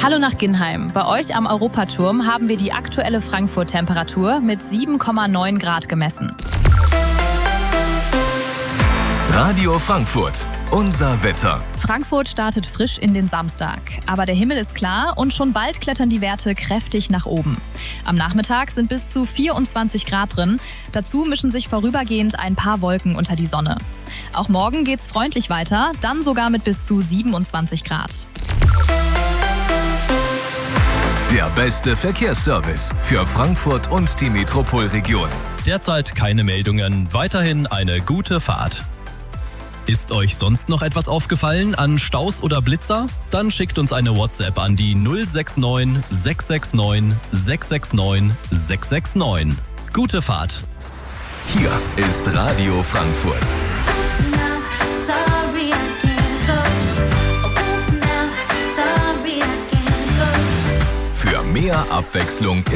Hallo nach Ginnheim. Bei euch am Europaturm haben wir die aktuelle Frankfurt-Temperatur mit 7,9 Grad gemessen. Radio Frankfurt, unser Wetter. Frankfurt startet frisch in den Samstag. Aber der Himmel ist klar und schon bald klettern die Werte kräftig nach oben. Am Nachmittag sind bis zu 24 Grad drin. Dazu mischen sich vorübergehend ein paar Wolken unter die Sonne. Auch morgen geht's freundlich weiter, dann sogar mit bis zu 27 Grad. Der beste Verkehrsservice für Frankfurt und die Metropolregion. Derzeit keine Meldungen, weiterhin eine gute Fahrt. Ist euch sonst noch etwas aufgefallen an Staus oder Blitzer? Dann schickt uns eine WhatsApp an die 069 669 669 669. Gute Fahrt! Hier ist Radio Frankfurt. Für mehr Abwechslung